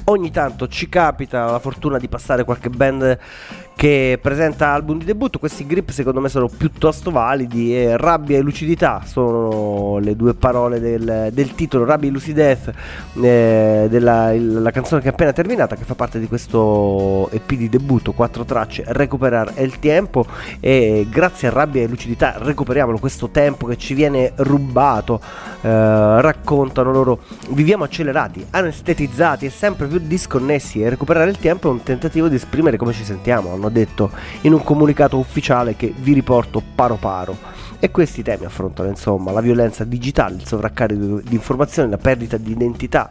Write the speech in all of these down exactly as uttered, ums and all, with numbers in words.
ogni tanto ci capita la fortuna di passare qualche band che presenta album di debutto. Questi grip secondo me sono piuttosto validi, e rabbia e lucidità sono le due parole del, del titolo, rabbia e lucidez, eh, della il, la canzone che è appena terminata, che fa parte di questo E P di debutto, quattro tracce, Recuperar el Tiempo. E grazie a rabbia e lucidità recuperiamo questo tempo che ci viene rubato. Eh, raccontano loro: viviamo accelerati, anestetizzati e sempre più disconnessi, e recuperare il tempo è un tentativo di esprimere come ci sentiamo, hanno detto in un comunicato ufficiale che vi riporto paro paro. E questi temi affrontano insomma la violenza digitale, il sovraccarico di informazioni, la perdita di identità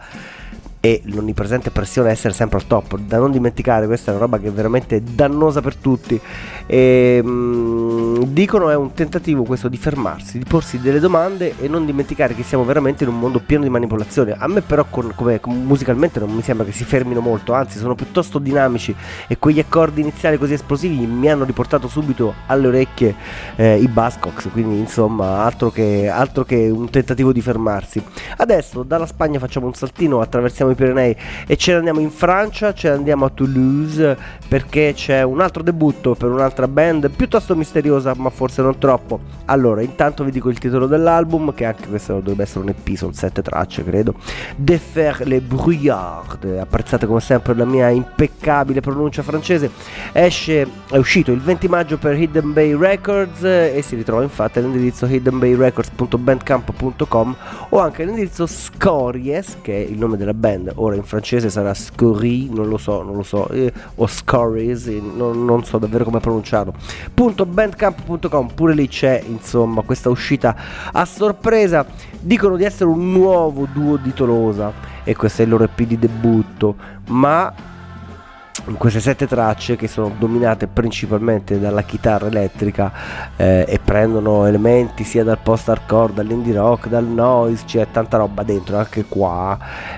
e l'onnipresente pressione a essere sempre al top. Da non dimenticare, questa è una roba che è veramente dannosa per tutti. E, mh, dicono è un tentativo questo di fermarsi, di porsi delle domande e non dimenticare che siamo veramente in un mondo pieno di manipolazione. A me però con, come, come musicalmente non mi sembra che si fermino molto, anzi sono piuttosto dinamici, e quegli accordi iniziali così esplosivi mi hanno riportato subito alle orecchie eh, i Buzzcocks, quindi insomma altro che, altro che un tentativo di fermarsi. Adesso dalla Spagna facciamo un saltino, attraversiamo i Pirenei e ce ne andiamo in Francia, ce ne andiamo a Toulouse, perché c'è un altro debutto per un'altra band piuttosto misteriosa, ma forse non troppo. Allora, intanto vi dico il titolo dell'album, che anche questo dovrebbe essere un E P, sono sette tracce credo. De faire les brouillards, apprezzate come sempre la mia impeccabile pronuncia francese. Esce, è uscito il venti maggio per Hidden Bay Records e si ritrova infatti all'indirizzo hidden bay records punto bandcamp punto com, o anche all'indirizzo Scories, che è il nome della band. Ora in francese sarà Scorie, non lo so, non lo so, eh, o Scories, eh, non, non so davvero come pronunciarlo. Punto bandcamp punto com, pure lì c'è insomma questa uscita a sorpresa. Dicono di essere un nuovo duo di Tolosa e questo è il loro E P di debutto, ma in queste sette tracce, che sono dominate principalmente dalla chitarra elettrica eh, e prendono elementi sia dal post-hardcore, dall'indie rock, dal noise, c'è tanta roba dentro anche qua,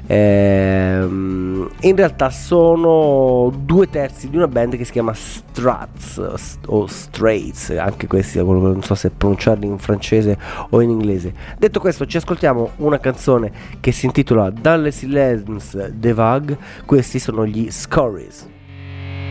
ehm, in realtà sono due terzi di una band che si chiama Strats o Straits, anche questi non so se pronunciarli in francese o in inglese. Detto questo, ci ascoltiamo una canzone che si intitola Dans le silence des vagues. Questi sono gli Scories.